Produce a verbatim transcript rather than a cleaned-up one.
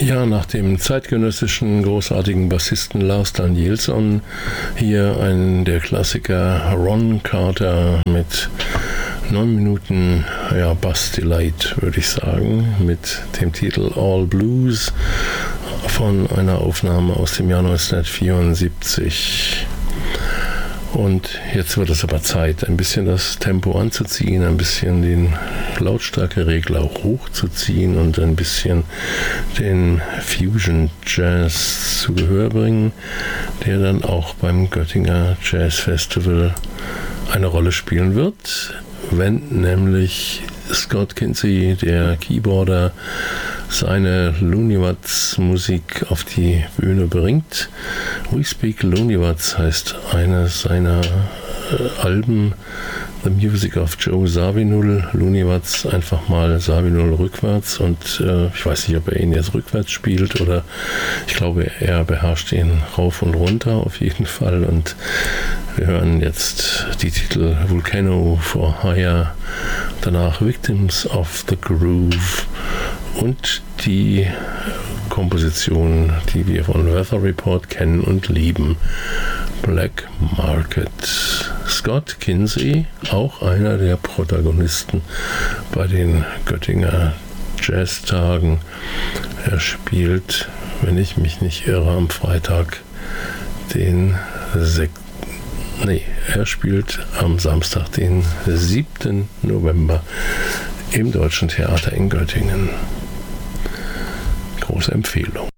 Ja, nach dem zeitgenössischen großartigen Bassisten Lars Danielsson hier ein der Klassiker Ron Carter mit neun Minuten ja, Bass Delight, würde ich sagen, mit dem Titel All Blues von einer Aufnahme aus dem Jahr neunzehnhundertvierundsiebzig. Und jetzt wird es aber Zeit, ein bisschen das Tempo anzuziehen, ein bisschen den Lautstärkeregler hochzuziehen und ein bisschen den Fusion Jazz zu Gehör bringen, der dann auch beim Göttinger Jazz Festival eine Rolle spielen wird, wenn nämlich Scott Kinsey, der Keyboarder, seine Looney Watts Musik auf die Bühne bringt. We Speak Looney Watts heißt eine seiner äh, Alben, The Music of Joe Zawinul. Looney Watts einfach mal Zawinul rückwärts und äh, ich weiß nicht, ob er ihn jetzt rückwärts spielt oder ich glaube, er beherrscht ihn rauf und runter auf jeden Fall. Und wir hören jetzt die Titel Volcano for Hire, danach Victims of the Groove und die Komposition, die wir von Weather Report kennen und lieben, Black Market. Scott Kinsey, auch einer der Protagonisten bei den Göttinger Jazztagen. Er spielt, wenn ich mich nicht irre, am Freitag den sechsten Nee, er spielt am Samstag, den siebten November im Deutschen Theater in Göttingen. Große Empfehlung.